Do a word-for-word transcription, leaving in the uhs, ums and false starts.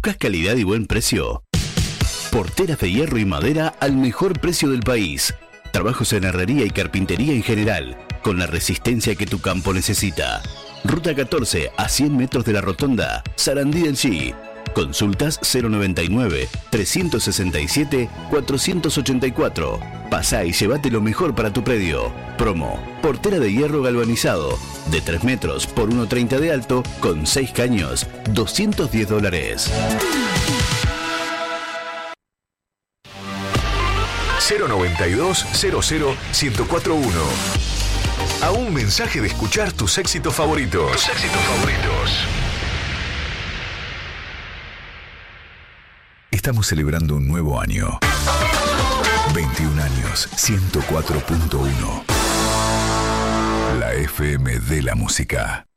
¿Buscas calidad y buen precio? Porteras de hierro y madera al mejor precio del país. Trabajos en herrería y carpintería en general, con la resistencia que tu campo necesita. Ruta catorce a cien metros de la rotonda, Sarandí del Chi. Consultas cero noventa y nueve, trescientos sesenta y siete, cuatrocientos ochenta y cuatro. Pasá y llévate lo mejor para tu predio. Promo: portera de hierro galvanizado, de tres metros por uno treinta de alto, con seis caños, doscientos diez dólares. cero noventa y dos, cero cero, ciento cuatro uno. A un mensaje de escuchar tus éxitos favoritos. Tus éxitos favoritos. Estamos celebrando un nuevo año. veintiún años, ciento cuatro punto uno. La F M de la música.